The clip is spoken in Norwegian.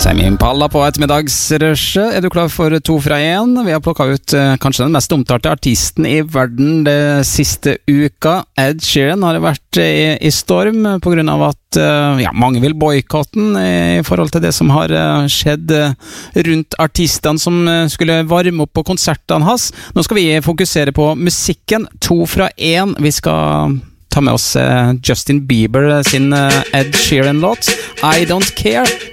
Tame Impala på ettermiddagsrushet. Er du klar for 2 fra 1? Vi har plukket ut kanskje den mest omtalte artisten i verden det siste uka. Ed Sheeran har vært i storm på grunn av at mange vil boykotte den i forhold til det som har skjedd rundt artistene som skulle varme opp på konsertene hans. Nå skal vi fokusere på musikken. 2 fra 1. Vi skal ta med oss Justin Bieber sin Ed Sheeran-låt I Don't Care.